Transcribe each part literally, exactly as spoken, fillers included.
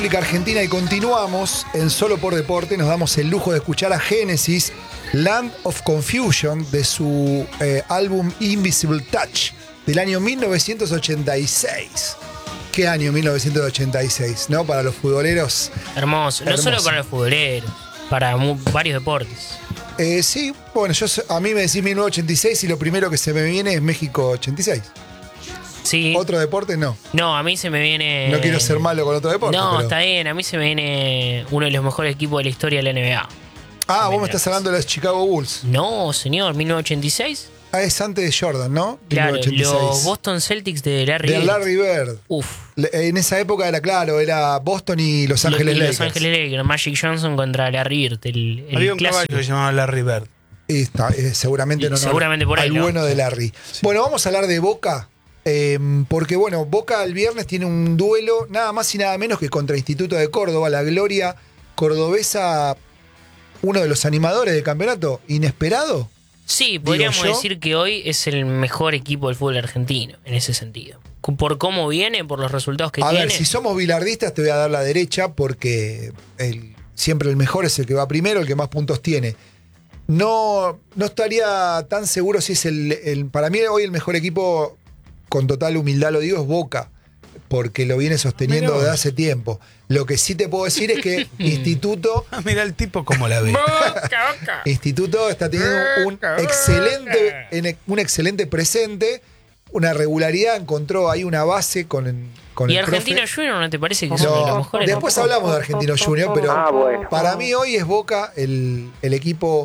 Argentina y continuamos en Solo por Deporte. Nos damos el lujo de escuchar a Genesis, Land of Confusion, de su eh, álbum Invisible Touch del año mil novecientos ochenta y seis. ¿Qué año mil novecientos ochenta y seis? ¿No? Para los futboleros. Hermoso. No Hermoso. solo para los futboleros, para mu- varios deportes. Eh, sí, bueno, yo a mí me decís mil novecientos ochenta y seis y lo primero que se me viene es México ochenta y seis. Sí. ¿Otro deporte? No. No, a mí se me viene. No quiero ser malo con otro deporte. No, pero... está bien. A mí se me viene uno de los mejores equipos de la historia de la N B A. Ah, vos me estás hablando de los Chicago Bulls. No, señor, mil novecientos ochenta y seis. Ah, es antes de Jordan, ¿no? Claro, mil novecientos ochenta y seis. los Boston Celtics de Larry De Bird. Larry Bird. Uf. En esa época era claro, era Boston y Los Ángeles y Lakers. Los Ángeles Lakers, Magic Johnson contra Larry Bird, el, el Había un clásico. caballo que se llamaba Larry Bird. Y está, eh, seguramente Y no. seguramente por ahí, Al ¿no? bueno de Larry. Sí. Bueno, vamos a hablar de Boca. Eh, porque bueno, Boca el viernes tiene un duelo nada más y nada menos que contra Instituto de Córdoba, la gloria cordobesa, uno de los animadores del campeonato, inesperado. Sí, podríamos Digo yo. decir que hoy es el mejor equipo del fútbol argentino, en ese sentido. Por cómo viene, por los resultados que A tiene. ver, si somos bilardistas te voy a dar la derecha porque el, siempre el mejor es el que va primero, el que más puntos tiene. No, no estaría tan seguro si es el, el... Para mí hoy el mejor equipo, con total humildad lo digo, es Boca, porque lo viene sosteniendo Mirá desde vos. hace tiempo. Lo que sí te puedo decir es que Instituto... Ah, mira el tipo como la ve. Boca, Boca. Instituto está teniendo un excelente, en- un excelente presente, una regularidad, encontró ahí una base con, con Y el profe. Argentino Junior, ¿no te parece que son de los No, mejores? después hablamos de Argentino Junior, pero Ah, bueno. para mí hoy es Boca el, el equipo.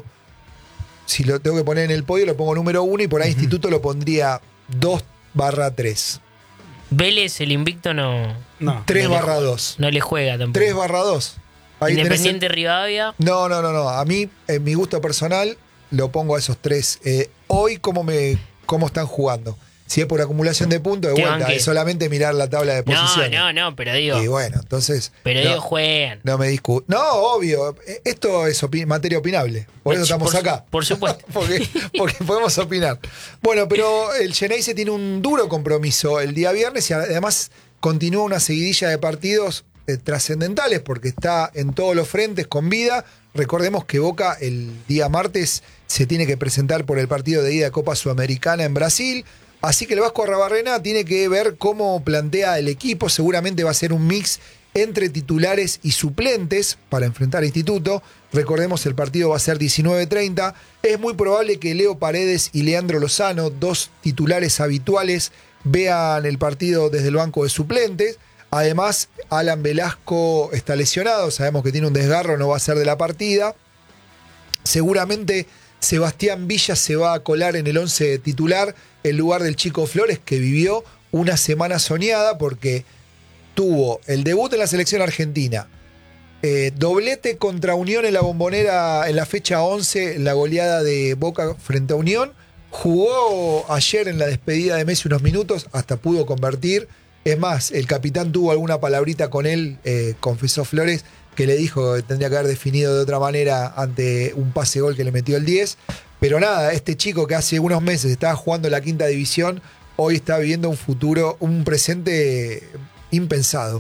Si lo tengo que poner en el podio, lo pongo número uno y por ahí Instituto lo pondría dos barra tres. Vélez, el invicto, no, No. tres No le barra juega. dos. no le juega tampoco. tres barra dos. Ahí tenés el- Independiente Rivadavia. No, no, no, no. A mí, en mi gusto personal, lo pongo a esos tres. Eh, hoy, ¿cómo, me, ¿cómo están jugando? Si es por acumulación de puntos, de Te vuelta, banqué. es solamente mirar la tabla de No, posiciones. no, no, pero digo. Y bueno, entonces. pero no, ellos juegan. no me discuto. No, obvio. eh, Esto es opi- materia opinable. Por eso estamos Por su- acá. por supuesto. porque, porque podemos opinar. Bueno, pero el Geneise tiene un duro compromiso el día viernes y además continúa una seguidilla de partidos eh, trascendentales porque está en todos los frentes con vida. Recordemos que Boca el día martes se tiene que presentar por el partido de ida de Copa Sudamericana en Brasil. Así que el Vasco Arrabarrena tiene que ver cómo plantea el equipo. Seguramente va a ser un mix entre titulares y suplentes para enfrentar a Instituto. Recordemos, el partido va a ser diecinueve treinta. Es muy probable que Leo Paredes y Leandro Lozano, dos titulares habituales, vean el partido desde el banco de suplentes. Además, Alan Velasco está lesionado. Sabemos que tiene un desgarro, no va a ser de la partida. Seguramente Sebastián Villa se va a colar en el once titular en lugar del Chico Flores, que vivió una semana soñada porque tuvo el debut en la selección argentina, eh, doblete contra Unión en la Bombonera en la fecha once, en la goleada de Boca frente a Unión, jugó ayer en la despedida de Messi unos minutos, hasta pudo convertir. Es más, el capitán tuvo alguna palabrita con él, eh, confesó Flores, que le dijo que tendría que haber definido de otra manera ante un pase gol que le metió el diez. Pero nada, este chico que hace unos meses estaba jugando en la quinta división, hoy está viviendo un futuro, un presente impensado.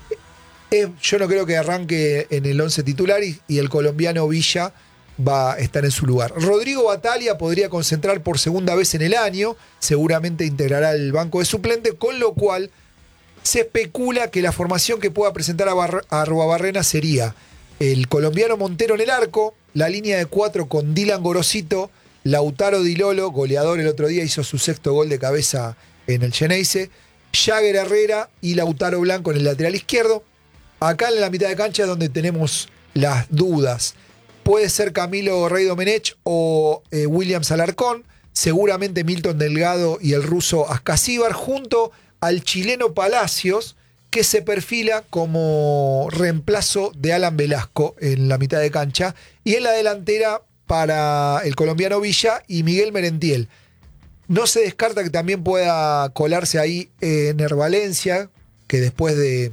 Eh, yo no creo que arranque en el once titular y, y el colombiano Villa va a estar en su lugar. Rodrigo Bataglia podría concentrar por segunda vez en el año, seguramente integrará el banco de suplente, con lo cual se especula que la formación que pueda presentar a, Bar- a Arruabarrena sería el colombiano Montero en el arco, la línea de cuatro con Dylan Gorosito, Lautaro Di Lolo, goleador el otro día, hizo su sexto gol de cabeza en el Geneise, Jagger Herrera y Lautaro Blanco en el lateral izquierdo. Acá en la mitad de cancha es donde tenemos las dudas. Puede ser Camilo Rey Domenech o eh, Williams Alarcón, seguramente Milton Delgado y el ruso Ascasíbar, junto al chileno Palacios, que se perfila como reemplazo de Alan Velasco en la mitad de cancha, y en la delantera para el colombiano Villa y Miguel Merentiel. No se descarta que también pueda colarse ahí eh, Ener Valencia, que después de,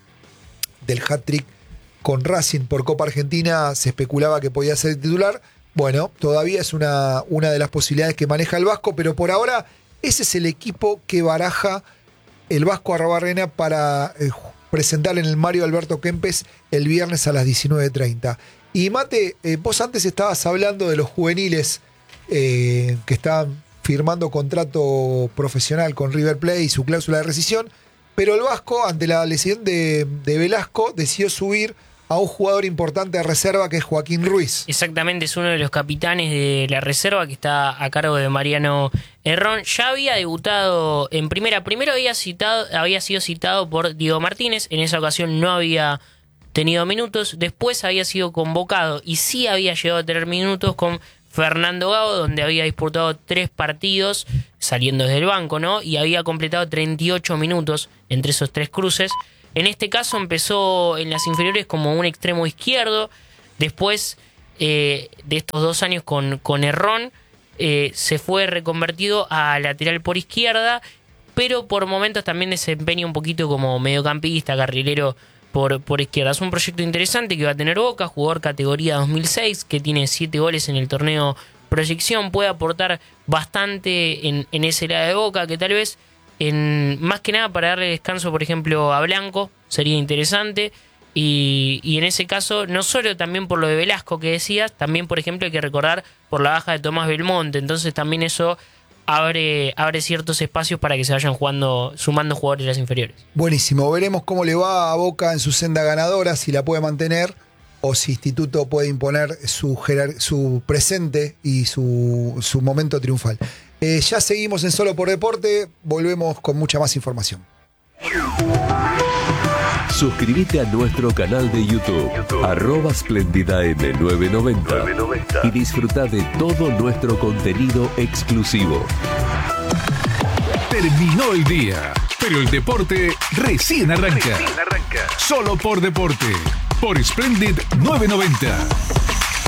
del hat-trick con Racing por Copa Argentina se especulaba que podía ser titular. Bueno, todavía es una, una de las posibilidades que maneja el Vasco, pero por ahora ese es el equipo que baraja el Vasco Arrabarrena para eh, presentar en el Mario Alberto Kempes el viernes a las diecinueve treinta. Y Mate, eh, vos antes estabas hablando de los juveniles eh, que estaban firmando contrato profesional con River Plate y su cláusula de rescisión, pero el Vasco, ante la lesión de, de Velasco, decidió subir a un jugador importante de reserva que es Joaquín Ruiz. Exactamente, es uno de los capitanes de la reserva que está a cargo de Mariano Herrón. Ya había debutado en primera. Primero había, citado, había sido citado por Diego Martínez. En esa ocasión no había tenido minutos. Después había sido convocado y sí había llegado a tener minutos con Fernando Gago, donde había disputado tres partidos saliendo desde el banco, ¿no? Y había completado treinta y ocho minutos entre esos tres cruces. En este caso empezó en las inferiores como un extremo izquierdo. Después eh, de estos dos años con, con Herrón, eh, se fue reconvertido a lateral por izquierda, pero por momentos también desempeña un poquito como mediocampista, carrilero por, por izquierda. Es un proyecto interesante que va a tener Boca, jugador categoría dos mil seis, que tiene siete goles en el torneo Proyección. Puede aportar bastante en, en ese lado de Boca, que tal vez... En, más que nada para darle descanso, por ejemplo, a Blanco, sería interesante. Y, y en ese caso, no solo también por lo de Velasco que decías, también, por ejemplo, hay que recordar por la baja de Tomás Belmonte. Entonces también eso abre, abre ciertos espacios para que se vayan jugando, sumando jugadores de las inferiores. Buenísimo, veremos cómo le va a Boca en su senda ganadora, si la puede mantener o si Instituto puede imponer su, jerar- su presente y su, su momento triunfal. Eh, ya seguimos en Solo por Deporte, volvemos con mucha más información. Suscríbete a nuestro canal de YouTube, YouTube. arroba Splendida M nueve noventa, y disfruta de todo nuestro contenido exclusivo. Terminó el día, pero el deporte recién arranca. Recién arranca. Solo por Deporte, por Splendid nueve noventa.